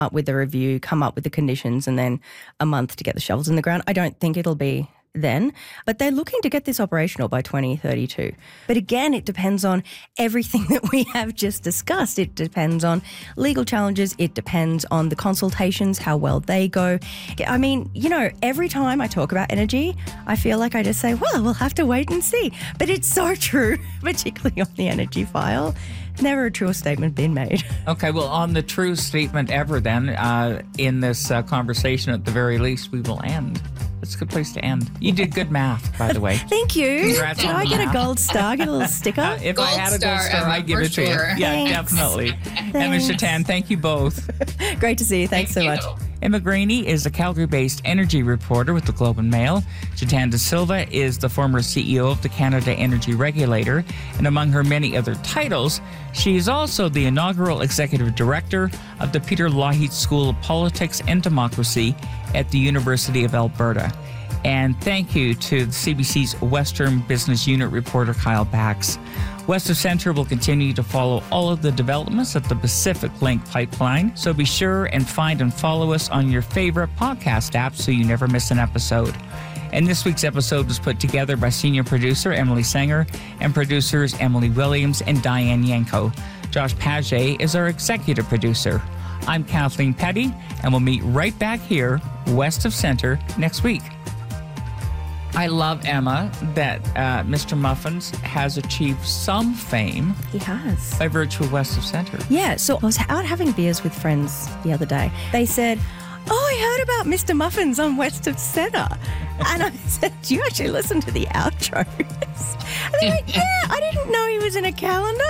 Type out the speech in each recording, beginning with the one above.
up with the review, come up with the conditions, and then a month to get the shovels in the ground. I don't think it'll be then, but they're looking to get this operational by 2032. But again, it depends on everything that we have just discussed. It depends on legal challenges. It depends on the consultations, how well they go. I mean, you know, every time I talk about energy, I feel like I just say, well, we'll have to wait and see. But it's so true, particularly on the energy file. Never a truer statement been made. Okay, well, on the true statement ever then, in this conversation at the very least, we will end. That's a good place to end. You did good math, by the way. Thank you. Congrats Did on I get math. a gold star? Get a little sticker? If Gold I had a gold star, star, I'd give for it to you. sure. Yeah, Thanks. definitely. Emma Chatan, thank you both. Great to see you. Thanks so much. Emma Graney is a Calgary-based energy reporter with the Globe and Mail. Chatan De Silva is the former CEO of the Canada Energy Regulator, and among her many other titles, she is also the inaugural executive director of the Peter Lougheed School of Politics and Democracy at the University of Alberta. And thank you to the CBC's Western Business Unit reporter Kyle Bax. West of Centre will continue to follow all of the developments at the Pacific Link pipeline, so be sure and find and follow us on your favorite podcast app so you never miss an episode. And this week's episode was put together by senior producer Emily Sanger and producers Emily Williams and Diane Yanko. Josh Paget is our executive producer. I'm Kathleen Petty, and we'll meet right back here, West of Centre, next week. I love, Emma, that Mr. Muffins has achieved some fame He has. by virtue of West of Centre. Yeah, so I was out having beers with friends the other day. They said, oh, I heard about Mr. Muffins on West of Centre. And I said, do you actually listen to the outros? And they went, yeah, I didn't know he was in a calendar.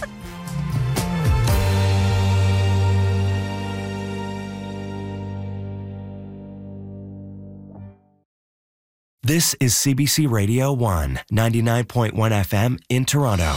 This is CBC Radio 1, 99.1 FM in Toronto.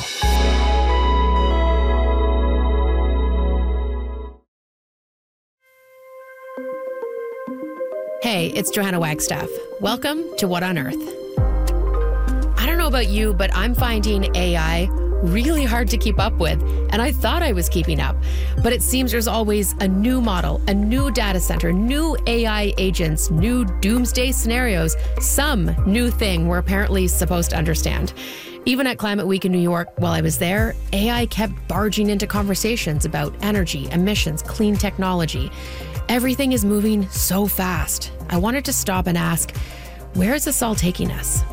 Hey, it's Johanna Wagstaff. Welcome to What on Earth. I don't know about you, but I'm finding AI really hard to keep up with, and I thought I was keeping up. But it seems there's always a new model, a new data center, new AI agents, new doomsday scenarios, some new thing we're apparently supposed to understand. Even at Climate Week in New York, while I was there, AI kept barging into conversations about energy, emissions, clean technology. Everything is moving so fast. I wanted to stop and ask, where is this all taking us?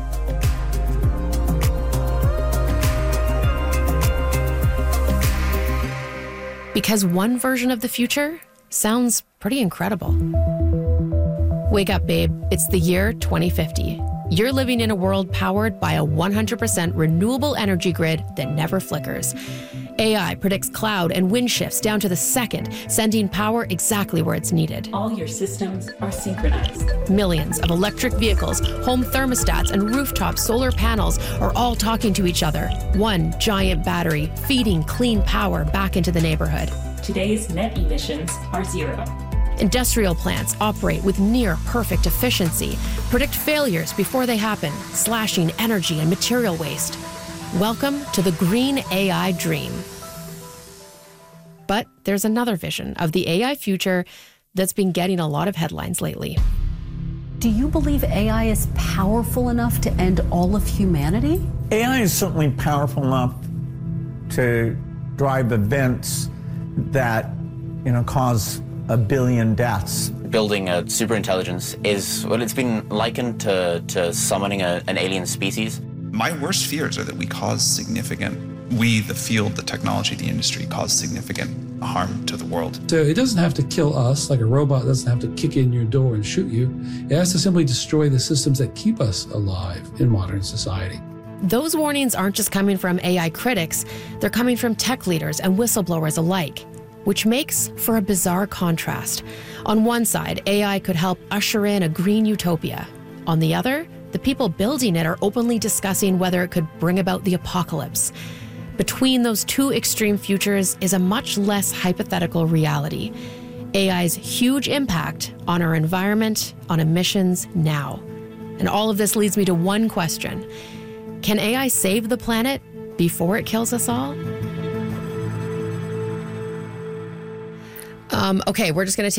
Because one version of the future sounds pretty incredible. Wake up, babe. It's the year 2050. You're living in a world powered by a 100% renewable energy grid that never flickers. AI predicts cloud and wind shifts down to the second, sending power exactly where it's needed. All your systems are synchronized. Millions of electric vehicles, home thermostats, and rooftop solar panels are all talking to each other. One giant battery feeding clean power back into the neighborhood. Today's net emissions are zero. Industrial plants operate with near perfect efficiency, predict failures before they happen, slashing energy and material waste. Welcome to the green AI dream. But there's another vision of the AI future that's been getting a lot of headlines lately. Do you believe AI is powerful enough to end all of humanity? AI is certainly powerful enough to drive events that, cause 1 billion deaths. Building a superintelligence is, well, it's been likened to summoning an alien species. My worst fears are that we, the field, the technology, the industry, cause significant harm to the world. So it doesn't have to kill us, like a robot doesn't have to kick in your door and shoot you. It has to simply destroy the systems that keep us alive in modern society. Those warnings aren't just coming from AI critics, they're coming from tech leaders and whistleblowers alike, which makes for a bizarre contrast. On one side, AI could help usher in a green utopia. On the other, the people building it are openly discussing whether it could bring about the apocalypse. Between those two extreme futures is a much less hypothetical reality. AI's huge impact on our environment, on emissions now. And all of this leads me to one question. Can AI save the planet before it kills us all? Okay, we're just going to take